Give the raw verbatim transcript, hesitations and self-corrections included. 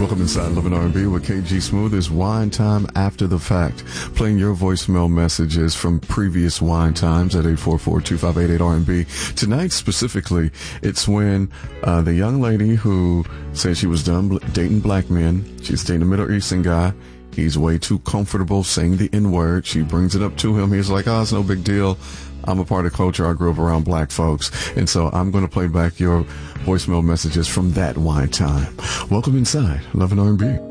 Welcome inside Love and R and B with K G Smooth. It's Wine Time After the Fact. Playing your voicemail messages from previous wine times at eight four four, two five eight, eight R and B. Tonight specifically, it's when uh, the young lady who said she was done bl- dating black men. She's dating a Middle Eastern guy. He's way too comfortable saying the N-word. She brings it up to him. He's like, oh, it's no big deal. I'm a part of culture. I grew up around black folks. And so I'm going to play back your voicemail messages from that wine time. Welcome inside Love and R and B.